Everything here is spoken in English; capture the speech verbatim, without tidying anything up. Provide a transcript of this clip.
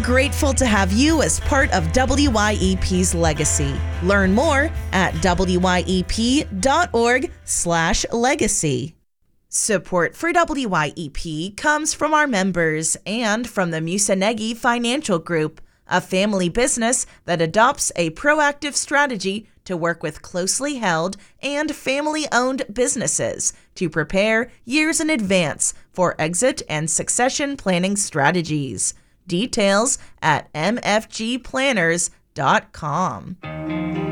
grateful to have you as part of W Y E P's legacy. Learn more at W Y E P dot org slash legacy. Support for W Y E P comes from our members and from the Musanegi Financial Group, a family business that adopts a proactive strategy to work with closely held and family-owned businesses to prepare years in advance for exit and succession planning strategies. Details at m f g planners dot com.